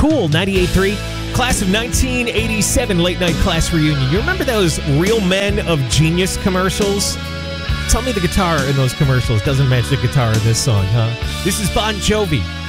Cool 98.3, class of 1987 late night class reunion. You remember those Real Men of Genius commercials? Tell me the guitar in those commercials doesn't match the guitar in this song, huh? This is Bon Jovi.